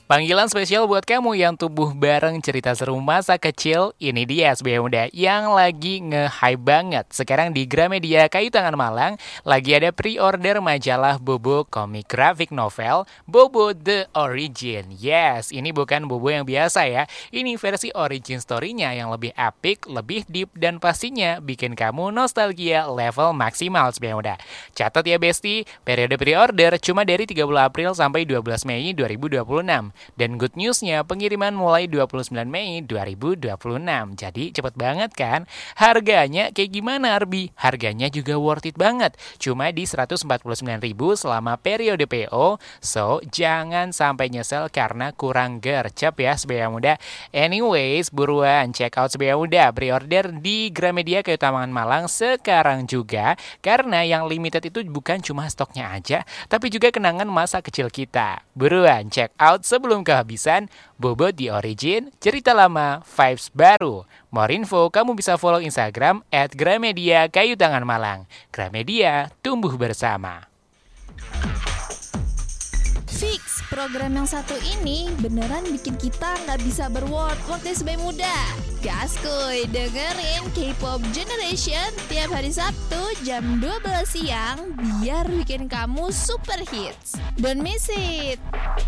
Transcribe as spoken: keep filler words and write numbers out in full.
Panggilan spesial buat kamu yang tumbuh bareng cerita seru masa kecil. Ini dia S B M Muda yang lagi nge-hype banget. Sekarang di Gramedia Kayu Tangan Malang lagi ada pre-order majalah Bobo komik graphic novel Bobo The Origin. Yes, ini bukan Bobo yang biasa ya. Ini versi origin story-nya yang lebih epic, lebih deep, dan pastinya bikin kamu nostalgia level maksimal S B M Muda. Catat ya Besti, periode pre-order cuma dari tiga puluh April sampai dua belas Mei dua ribu dua puluh enam. Dan good news-nya pengiriman mulai dua puluh sembilan Mei dua ribu dua puluh enam. Jadi cepet banget kan? Harganya kayak gimana Arbi? Harganya juga worth it banget. Cuma di seratus empat puluh sembilan ribu selama periode P O. So, jangan sampai nyesel karena kurang gercep ya S B M Muda. Anyways, buruan check out S B M Muda. Pre-order di Gramedia Kayu Tangan Malang sekarang juga. Karena yang limited itu bukan cuma stoknya aja, tapi juga kenangan masa kecil kita. Buruan check out sebelum kehabisan. Bobo The Origin, cerita lama, vibes baru. More info kamu bisa follow Instagram at Gramedia Kayu Tangan Malang. Gramedia, tumbuh bersama. Fix, program yang satu ini beneran bikin kita nggak bisa berword waktu S B M Muda. Gas kuy, dengerin K-pop Generation tiap hari Sabtu jam dua belas siang biar bikin kamu super hits. Don't miss it.